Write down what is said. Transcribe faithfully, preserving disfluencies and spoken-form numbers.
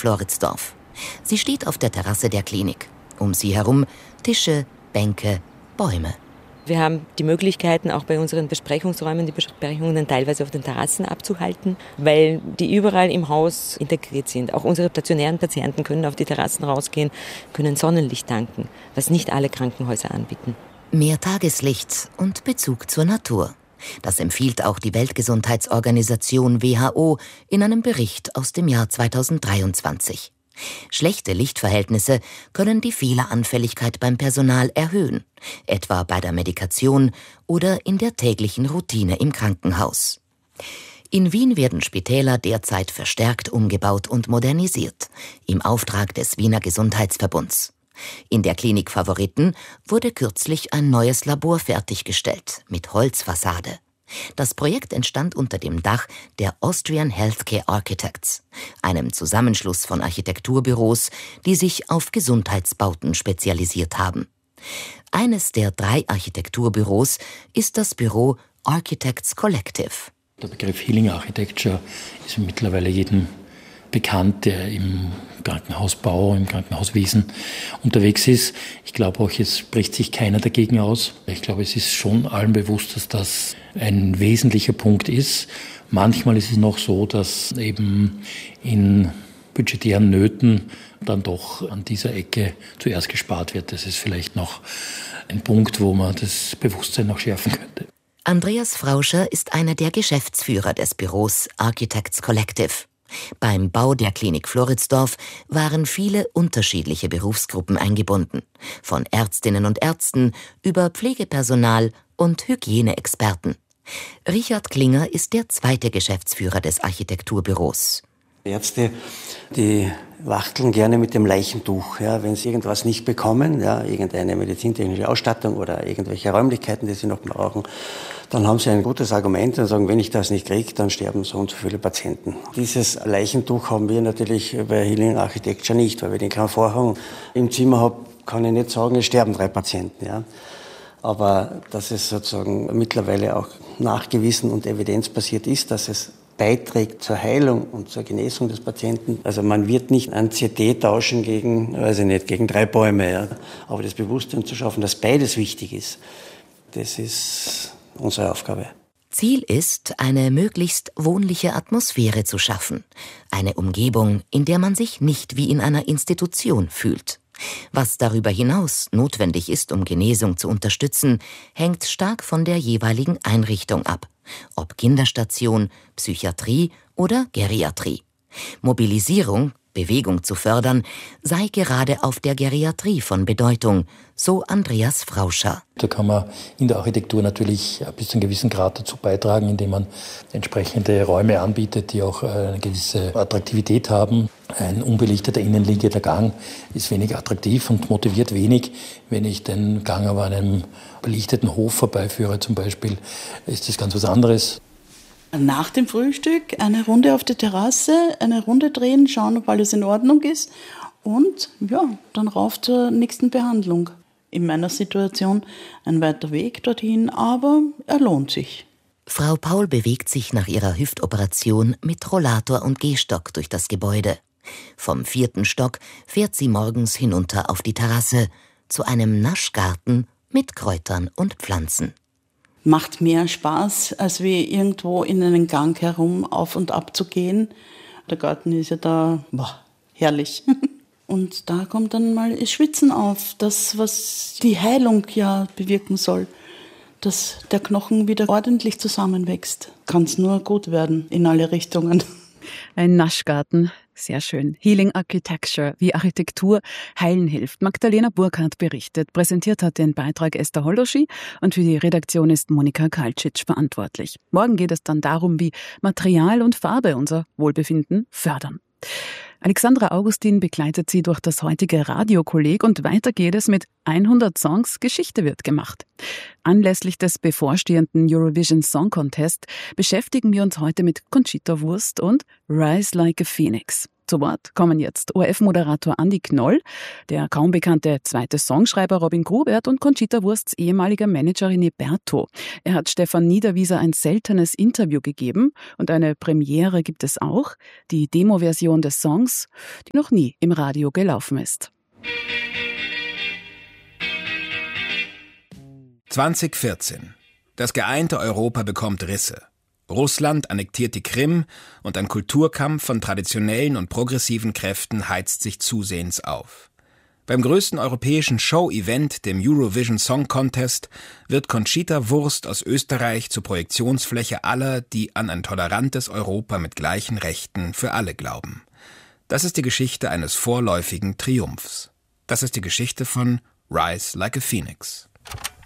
Floridsdorf. Sie steht auf der Terrasse der Klinik. Um sie herum Tische, Bänke, Bäume. Wir haben die Möglichkeiten, auch bei unseren Besprechungsräumen die Besprechungen teilweise auf den Terrassen abzuhalten, weil die überall im Haus integriert sind. Auch unsere stationären Patienten können auf die Terrassen rausgehen, können Sonnenlicht tanken, was nicht alle Krankenhäuser anbieten. Mehr Tageslicht und Bezug zur Natur. Das empfiehlt auch die Weltgesundheitsorganisation W H O in einem Bericht aus dem Jahr zweitausenddreiundzwanzig. Schlechte Lichtverhältnisse können die Fehleranfälligkeit beim Personal erhöhen, etwa bei der Medikation oder in der täglichen Routine im Krankenhaus. In Wien werden Spitäler derzeit verstärkt umgebaut und modernisiert, im Auftrag des Wiener Gesundheitsverbunds. In der Klinik Favoriten wurde kürzlich ein neues Labor fertiggestellt mit Holzfassade. Das Projekt entstand unter dem Dach der Austrian Healthcare Architects, einem Zusammenschluss von Architekturbüros, die sich auf Gesundheitsbauten spezialisiert haben. Eines der drei Architekturbüros ist das Büro Architects Collective. Der Begriff Healing Architecture ist mittlerweile jedem bekannt, der im Krankenhausbau, im Krankenhauswesen unterwegs ist. Ich glaube auch, jetzt spricht sich keiner dagegen aus. Ich glaube, es ist schon allen bewusst, dass das ein wesentlicher Punkt ist. Manchmal ist es noch so, dass eben in budgetären Nöten dann doch an dieser Ecke zuerst gespart wird. Das ist vielleicht noch ein Punkt, wo man das Bewusstsein noch schärfen könnte. Andreas Frauscher ist einer der Geschäftsführer des Büros Architects Collective. Beim Bau der Klinik Floridsdorf waren viele unterschiedliche Berufsgruppen eingebunden, von Ärztinnen und Ärzten über Pflegepersonal und Hygieneexperten. Richard Klinger ist der zweite Geschäftsführer des Architekturbüros. Ärzte, die wachteln gerne mit dem Leichentuch, ja, wenn sie irgendwas nicht bekommen, ja, irgendeine medizintechnische Ausstattung oder irgendwelche Räumlichkeiten, die sie noch brauchen, dann haben sie ein gutes Argument und sagen, wenn ich das nicht kriege, dann sterben so und so viele Patienten. Dieses Leichentuch haben wir natürlich bei Healing Architecture nicht, weil wenn ich keinen Vorhang im Zimmer habe, kann ich nicht sagen, es sterben drei Patienten. Ja. Aber dass es sozusagen mittlerweile auch nachgewiesen und evidenzbasiert ist, dass es beiträgt zur Heilung und zur Genesung des Patienten. Also man wird nicht ein C T tauschen gegen, weiß ich nicht, gegen drei Bäume. Ja. Aber das Bewusstsein zu schaffen, dass beides wichtig ist, das ist unsere Aufgabe. Ziel ist, eine möglichst wohnliche Atmosphäre zu schaffen. Eine Umgebung, in der man sich nicht wie in einer Institution fühlt. Was darüber hinaus notwendig ist, um Genesung zu unterstützen, hängt stark von der jeweiligen Einrichtung ab. Ob Kinderstation, Psychiatrie oder Geriatrie. Mobilisierung, Bewegung zu fördern, sei gerade auf der Geriatrie von Bedeutung, so Andreas Frauscher. Da kann man in der Architektur natürlich bis zu einem gewissen Grad dazu beitragen, indem man entsprechende Räume anbietet, die auch eine gewisse Attraktivität haben. Ein unbelichteter innenliegender Gang ist wenig attraktiv und motiviert wenig. Wenn ich den Gang aber an einem belichteten Hof vorbeiführe zum Beispiel, ist das ganz was anderes. Nach dem Frühstück eine Runde auf der Terrasse, eine Runde drehen, schauen, ob alles in Ordnung ist und ja, dann rauf zur nächsten Behandlung. In meiner Situation ein weiter Weg dorthin, aber er lohnt sich. Frau Paul bewegt sich nach ihrer Hüftoperation mit Rollator und Gehstock durch das Gebäude. Vom vierten Stock fährt sie morgens hinunter auf die Terrasse zu einem Naschgarten mit Kräutern und Pflanzen. Macht mehr Spaß, als wie irgendwo in einen Gang herum auf und ab zu gehen. Der Garten ist ja da, boah, herrlich. Und da kommt dann mal das Schwitzen auf, das, was die Heilung ja bewirken soll. Dass der Knochen wieder ordentlich zusammenwächst. Kann es nur gut werden in alle Richtungen. Ein Naschgarten, sehr schön. Healing Architecture, wie Architektur heilen hilft. Magdalena Burkhardt berichtet. Präsentiert hat den Beitrag Esther Holloschi und für die Redaktion ist Monika Kalcic verantwortlich. Morgen geht es dann darum, wie Material und Farbe unser Wohlbefinden fördern. Alexandra Augustin begleitet sie durch das heutige Radiokolleg und weiter geht es mit hundert Songs, Geschichte wird gemacht. Anlässlich des bevorstehenden Eurovision Song Contest beschäftigen wir uns heute mit Conchita Wurst und Rise Like a Phoenix. Zu Wort kommen jetzt O R F-Moderator Andi Knoll, der kaum bekannte zweite Songschreiber Robin Grubert und Conchita Wursts ehemaliger Managerin Berto. Er hat Stefan Niederwieser ein seltenes Interview gegeben und eine Premiere gibt es auch, die Demo-Version des Songs, die noch nie im Radio gelaufen ist. zwanzig vierzehn. Das geeinte Europa bekommt Risse. Russland annektiert die Krim und ein Kulturkampf von traditionellen und progressiven Kräften heizt sich zusehends auf. Beim größten europäischen Show-Event, dem Eurovision Song Contest, wird Conchita Wurst aus Österreich zur Projektionsfläche aller, die an ein tolerantes Europa mit gleichen Rechten für alle glauben. Das ist die Geschichte eines vorläufigen Triumphs. Das ist die Geschichte von Rise Like a Phoenix.